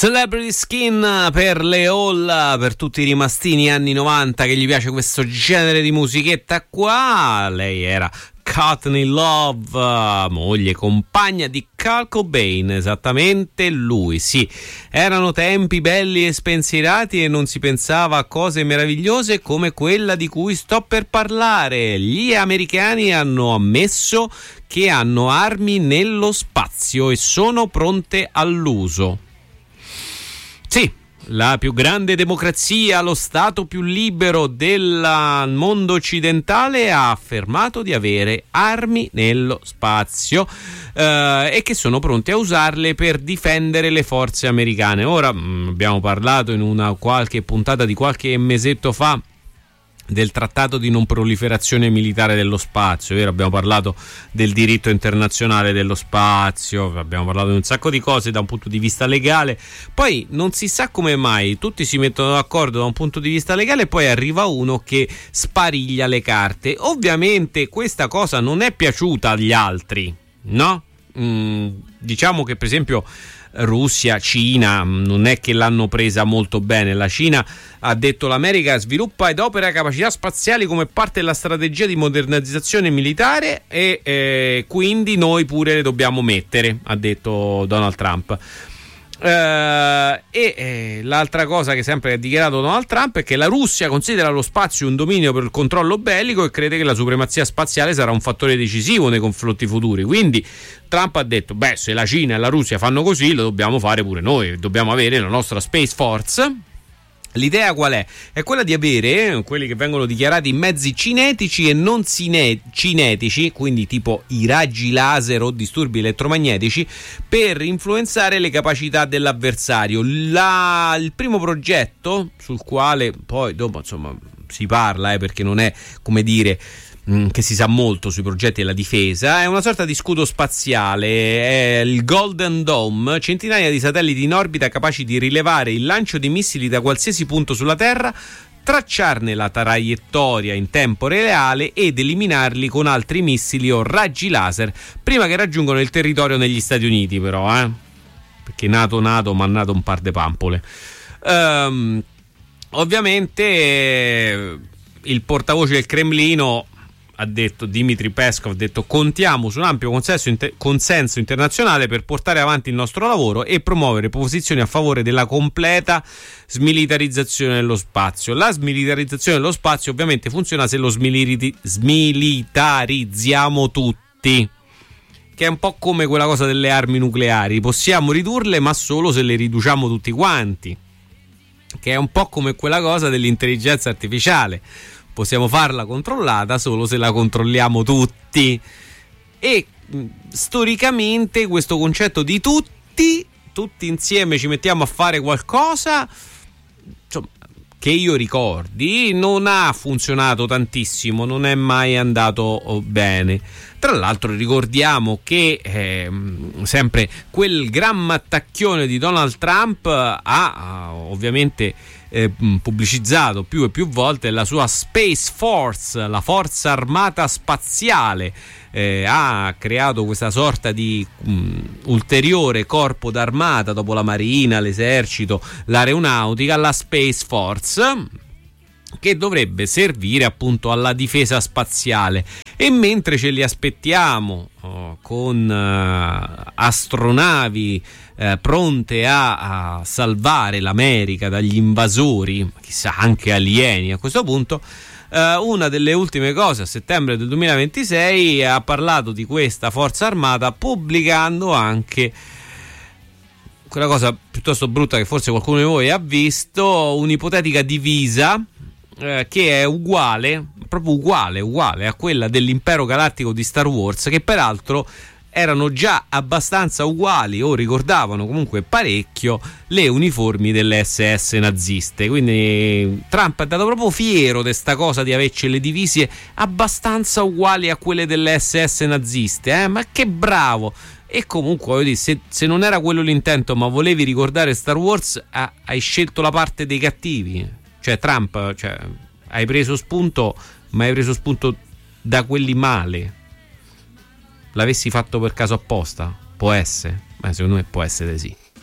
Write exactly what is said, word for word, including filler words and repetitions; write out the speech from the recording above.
Celebrity Skin per le All, per tutti i rimastini anni novanta che gli piace questo genere di musichetta qua. Lei era Courtney Love, moglie, compagna di Kurt Cobain, esattamente lui, sì. Erano tempi belli e spensierati e non si pensava a cose meravigliose come quella di cui sto per parlare. Gli americani hanno ammesso che hanno armi nello spazio e sono pronte all'uso. Sì, la più grande democrazia, lo stato più libero del mondo occidentale ha affermato di avere armi nello spazio eh, e che sono pronti a usarle per difendere le forze americane. Ora mh, abbiamo parlato in una qualche puntata di qualche mesetto fa del trattato di non proliferazione militare dello spazio, vero? Abbiamo parlato del diritto internazionale dello spazio, abbiamo parlato di un sacco di cose da un punto di vista legale. Poi non si sa come mai tutti si mettono d'accordo da un punto di vista legale e poi arriva uno che spariglia le carte. Ovviamente questa cosa non è piaciuta agli altri, no? Mm, diciamo che per esempio Russia, Cina non è che l'hanno presa molto bene. La Cina ha detto: l'America sviluppa ed opera capacità spaziali come parte della strategia di modernizzazione militare e eh, quindi noi pure le dobbiamo mettere, ha detto Donald Trump. Uh, e eh, l'altra cosa che sempre ha dichiarato Donald Trump è che la Russia considera lo spazio un dominio per il controllo bellico e crede che la supremazia spaziale sarà un fattore decisivo nei confronti futuri. Quindi Trump ha detto: beh, se la Cina e la Russia fanno così, lo dobbiamo fare pure noi, dobbiamo avere la nostra Space Force. L'idea qual è? È quella di avere eh, quelli che vengono dichiarati mezzi cinetici e non cine- cinetici, quindi tipo i raggi laser o disturbi elettromagnetici, per influenzare le capacità dell'avversario. La, il primo progetto, sul quale poi dopo insomma si parla, eh, perché non è, come dire, che si sa molto sui progetti della difesa, è una sorta di scudo spaziale, è il Golden Dome, centinaia di satelliti in orbita capaci di rilevare il lancio di missili da qualsiasi punto sulla Terra, tracciarne la traiettoria in tempo reale ed eliminarli con altri missili o raggi laser prima che raggiungano il territorio negli Stati Uniti, però, eh? Perché NATO NATO ma NATO un par de pampole. Um, ovviamente eh, il portavoce del Cremlino ha detto, Dmitry Peskov ha detto: contiamo su un ampio consenso, inter- consenso internazionale per portare avanti il nostro lavoro e promuovere posizioni a favore della completa smilitarizzazione dello spazio. La smilitarizzazione dello spazio ovviamente funziona se lo smiliti- smilitarizziamo tutti, che è un po' come quella cosa delle armi nucleari, possiamo ridurle ma solo se le riduciamo tutti quanti, che è un po' come quella cosa dell'intelligenza artificiale. Possiamo farla controllata solo se la controlliamo tutti. E storicamente questo concetto di tutti, tutti insieme ci mettiamo a fare qualcosa, insomma, che io ricordi, non ha funzionato tantissimo, non è mai andato bene. Tra l'altro ricordiamo che eh, sempre quel gran mattacchione di Donald Trump ha, ha ovviamente eh, pubblicizzato più e più volte la sua Space Force, la forza armata spaziale. Eh, ha creato questa sorta di um, ulteriore corpo d'armata dopo la marina, l'esercito, l'aeronautica, la Space Force, che dovrebbe servire appunto alla difesa spaziale. E mentre ce li aspettiamo oh, con uh, astronavi uh, pronte a, a salvare l'America dagli invasori, chissà anche alieni a questo punto, uh, una delle ultime cose, a settembre del duemilaventisei, ha parlato di questa forza armata pubblicando anche quella cosa piuttosto brutta che forse qualcuno di voi ha visto, un'ipotetica divisa Eh, che è uguale, proprio uguale, uguale a quella dell'impero galattico di Star Wars, che peraltro erano già abbastanza uguali o ricordavano comunque parecchio le uniformi delle esse esse naziste. Quindi Trump è dato proprio fiero di sta cosa di averci le divise abbastanza uguali a quelle delle esse esse naziste, eh? Ma che bravo! E comunque voglio dire, se, se non era quello l'intento ma volevi ricordare Star Wars, ah, hai scelto la parte dei cattivi. Cioè Trump, cioè, hai preso spunto, ma hai preso spunto da quelli male. L'avessi fatto per caso apposta? Può essere, ma secondo me può essere sì.